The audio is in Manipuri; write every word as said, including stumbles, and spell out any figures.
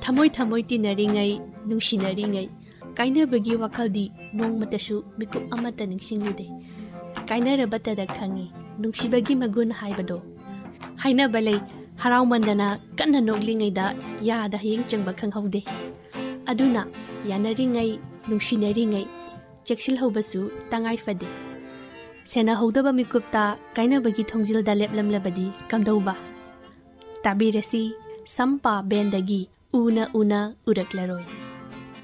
Thamoy thamoy tinaringay, nungsinaringay. Kainabagi wakaldi nongmatasu mikup amata ningsinglude. Kainarabatada khangi, nungsibagi magun haibado. Hainabalay, harawmandana kanna noglingayda yada hiyeng changba khanghaude. Aduna, yanaringay, nungsinaringay, cheksilhaubasu tangay fade. Sena haudaba mikupta kainabagi thongjilda leplamlabadi kamdauba. Tabirasi, sampa bendagi una una uraklaroi.